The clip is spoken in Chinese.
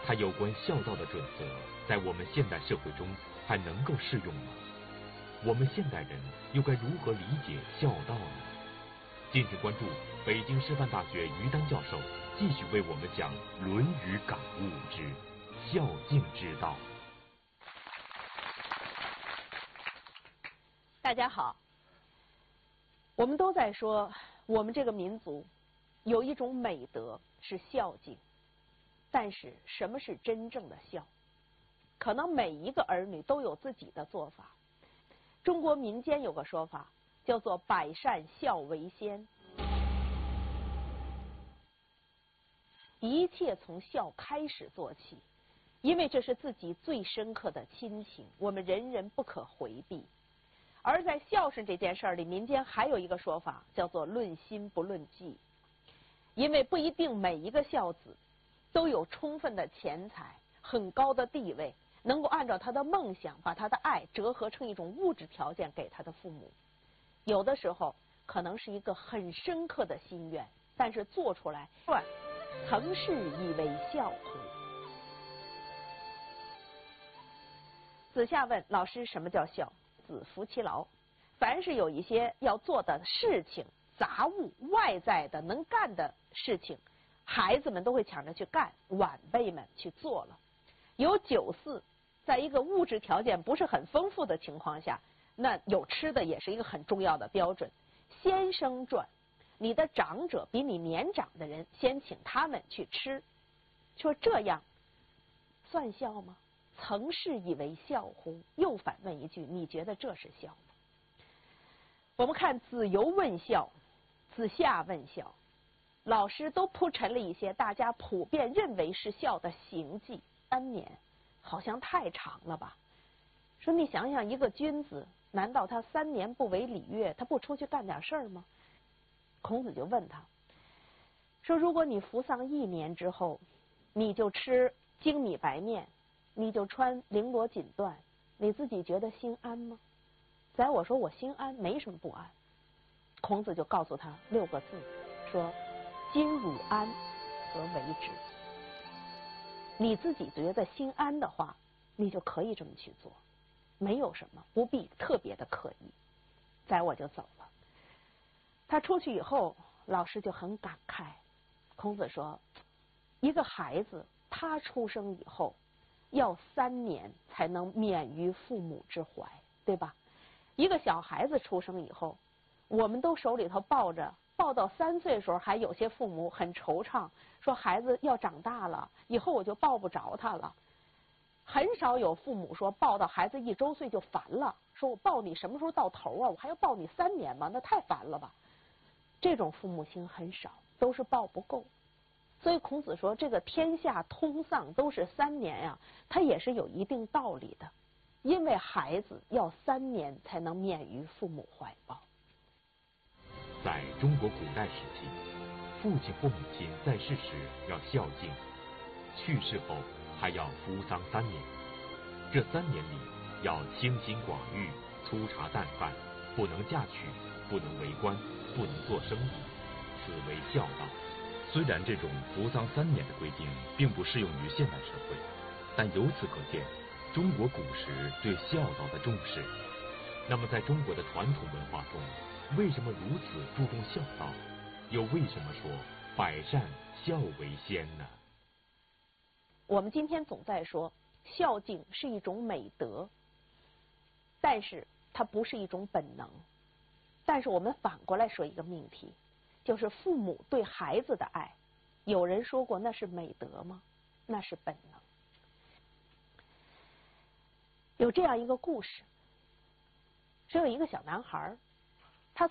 它有关孝道的准则，在我们现代社会中还能够适用吗？我们现代人又该如何理解孝道呢？敬请关注北京师范大学于丹教授继续为我们讲《论语感悟之孝敬之道》。 大家好，我们都在说我们这个民族有一种美德是孝敬，但是什么是真正的孝？可能每一个儿女都有自己的做法。中国民间有个说法叫做百善孝为先，一切从孝开始做起，因为这是自己最深刻的亲情，我们人人不可回避。而在孝顺这件事里，民间还有一个说法叫做论心不论迹，因为不一定每一个孝子都有充分的钱财、很高的地位，能够按照他的梦想把他的爱折合成一种物质条件给他的父母。有的时候可能是一个很深刻的心愿，但是做出来曾是以为孝乎？子夏问老师什么叫孝？子服其劳。凡是有一些要做的事情、杂物、外在的能干的事情，孩子们都会抢着去干，晚辈们去做了。有酒肆，在一个物质条件不是很丰富的情况下，那有吃的也是一个很重要的标准。先生传，你的长者比你年长的人，先请他们去吃，说这样算孝吗？曾是以为孝乎？又反问一句，你觉得这是孝吗？我们看子游问孝，子夏问孝，老师都铺陈了一些大家普遍认为是孝的行迹。3年好像太长了吧？说你想想，一个君子，难道他3年不为礼乐，他不出去干点事儿吗？孔子就问他说，如果你服丧1年之后，你就吃精米白面，你就穿绫罗锦缎，你自己觉得心安吗？宰我说我心安，没什么不安。孔子就告诉他6个字，说今汝安而为之。你自己觉得心安的话，你就可以这么去做，没有什么，不必特别的刻意。宰我就走了。他出去以后，老师就很感慨。孔子说，一个孩子他出生以后要3年才能免于父母之怀，对吧？一个小孩子出生以后，我们都手里头抱着，抱到3岁的时候，还有些父母很惆怅，说孩子要长大了，以后我就抱不着他了。很少有父母说抱到孩子1周岁就烦了，说我抱你什么时候到头啊？我还要抱你3年吗？那太烦了吧。这种父母心很少，都是抱不够。所以孔子说，这个天下通丧都是3年呀，它也是有一定道理的。因为孩子要3年才能免于父母怀抱。 在中国古代时期，父亲或母亲在世时要孝敬，去世后还要服丧3年。这3年里要清心寡欲，粗茶淡饭，不能嫁娶，不能为官，不能做生意，此为孝道。虽然这种服丧3年的规定并不适用于现代社会，但由此可见中国古时对孝道的重视。那么在中国的传统文化中，为什么如此注重孝道？又为什么说百善孝为先呢？ 我们今天总在说孝敬是一种美德，但是它不是一种本能。但是我们反过来说一个命题，就是父母对孩子的爱，有人说过那是美德吗？那是本能。有这样一个故事，说有一个小男孩